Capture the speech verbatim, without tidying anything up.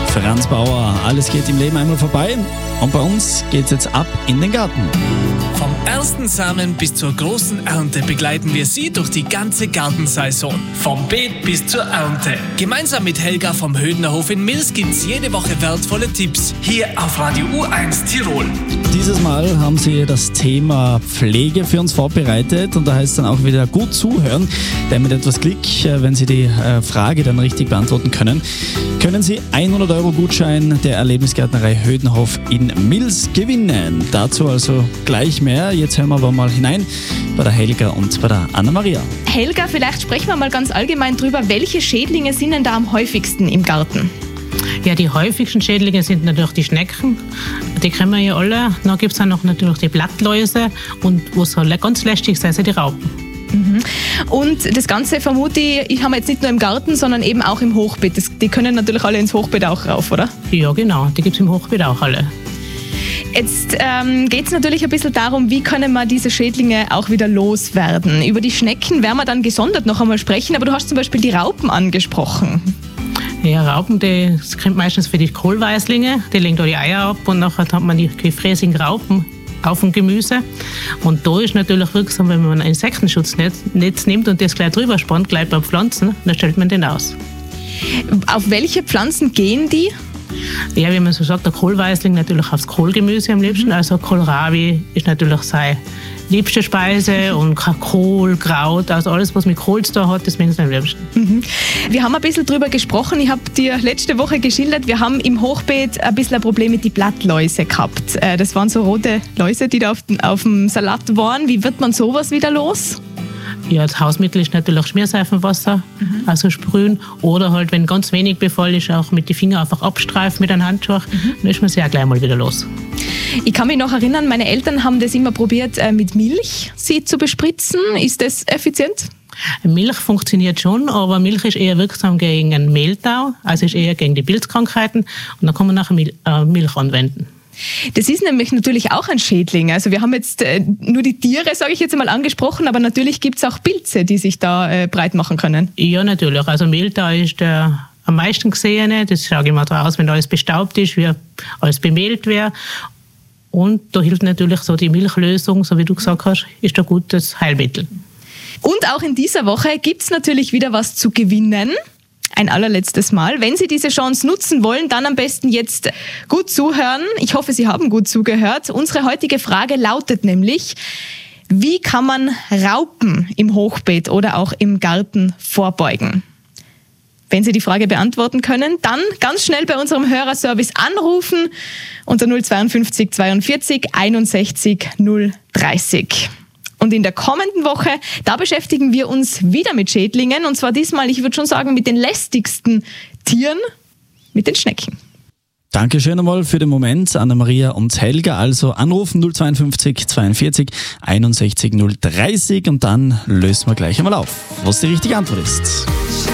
Franz Bauer. Alles geht im Leben einmal vorbei und bei uns geht's jetzt ab in den Garten. Vom ersten Samen bis zur großen Ernte begleiten wir Sie durch die ganze Gartensaison. Vom Beet bis zur Ernte. Gemeinsam mit Helga vom Hödnerhof in Mils gibt's jede Woche wertvolle Tipps. Hier auf Radio U eins Tirol. Dieses Mal haben Sie das Thema Pflege für uns vorbereitet und da heißt es dann auch wieder gut zuhören, denn mit etwas Glück, wenn Sie die Frage dann richtig beantworten können, können Sie hundert Euro Gutschein der Erlebnisgärtnerei Hödnerhof in Mils gewinnen. Dazu also gleich mehr. Jetzt hören wir aber mal hinein bei der Helga und bei der Anna-Maria. Helga, vielleicht sprechen wir mal ganz allgemein drüber, welche Schädlinge sind denn da am häufigsten im Garten? Ja, die häufigsten Schädlinge sind natürlich die Schnecken, die kennen wir ja alle. Dann gibt es dann noch natürlich die Blattläuse und was halt ganz lästig sein, sind die Raupen. Mhm. Und das Ganze vermute ich, ich habe jetzt nicht nur im Garten, sondern eben auch im Hochbeet. Das, die können natürlich alle ins Hochbeet auch rauf, oder? Ja, genau, die gibt es im Hochbeet auch alle. Jetzt ähm, geht es natürlich ein bisschen darum, wie können wir diese Schädlinge auch wieder loswerden. Über die Schnecken werden wir dann gesondert noch einmal sprechen, aber du hast zum Beispiel die Raupen angesprochen. Ja, Raupen, die, das kommt meistens für die Kohlweißlinge, die legen da die Eier ab und nachher hat man die gefräßigen Raupen auf dem Gemüse. Und da ist natürlich wirksam, wenn man ein Insektensschutznetz nimmt und das gleich drüber spannt, gleich beim Pflanzen, dann stellt man den aus. Auf welche Pflanzen gehen die? Ja, wie man so sagt, der Kohlweißling natürlich aufs Kohlgemüse am liebsten. Also Kohlrabi ist natürlich seine liebste Speise und Kohl, Kraut, also alles, was mit Kohl zu tun hat, das mögen sie am liebsten. Mhm. Wir haben ein bisschen drüber gesprochen. Ich habe dir letzte Woche geschildert, wir haben im Hochbeet ein bisschen ein Problem mit den Blattläuse gehabt. Das waren so rote Läuse, die da auf, auf dem Salat waren. Wie wird man sowas wieder los? Ja, das Hausmittel ist natürlich Schmierseifenwasser, mhm. also sprühen. Oder halt, wenn ganz wenig Befall ist, auch mit den Fingern einfach abstreifen mit einem Handschuh. Mhm. Dann ist man sehr gleich mal wieder los. Ich kann mich noch erinnern, meine Eltern haben das immer probiert, mit Milch sie zu bespritzen. Ist das effizient? Milch funktioniert schon, aber Milch ist eher wirksam gegen einen Mehltau, also ist eher gegen die Pilzkrankheiten. Und dann kann man nachher Mil- äh, Milch anwenden. Das ist nämlich natürlich auch ein Schädling. Also wir haben jetzt äh, nur die Tiere, sage ich jetzt einmal, angesprochen, aber natürlich gibt es auch Pilze, die sich da äh, breit machen können. Ja, natürlich. Also Mehltau ist der am meisten gesehene. Das schaue ich mal da aus, wenn alles bestaubt ist, wie alles bemehlt wäre. Und da hilft natürlich so die Milchlösung, so wie du gesagt hast, ist ein gutes Heilmittel. Und auch in dieser Woche gibt es natürlich wieder was zu gewinnen. Ein allerletztes Mal. Wenn Sie diese Chance nutzen wollen, dann am besten jetzt gut zuhören. Ich hoffe, Sie haben gut zugehört. Unsere heutige Frage lautet nämlich, wie kann man Raupen im Hochbeet oder auch im Garten vorbeugen? Wenn Sie die Frage beantworten können, dann ganz schnell bei unserem Hörerservice anrufen unter null zweiundfünfzig zweiundvierzig einundsechzig null dreißig. Und in der kommenden Woche, da beschäftigen wir uns wieder mit Schädlingen. Und zwar diesmal, ich würde schon sagen, mit den lästigsten Tieren, mit den Schnecken. Dankeschön einmal für den Moment, Anna-Maria und Helga. Also anrufen null zweiundfünfzig zweiundvierzig einundsechzig null dreißig und dann lösen wir gleich einmal auf, was die richtige Antwort ist.